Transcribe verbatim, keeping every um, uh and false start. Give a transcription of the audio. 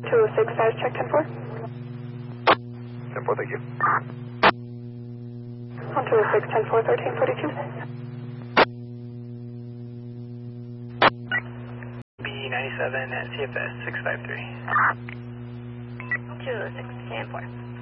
two oh six, status check ten four. ten four, thank you. On two oh six, ten four, thirteen forty-two. B ninety-seven at C F S six five three. two oh six, ten four.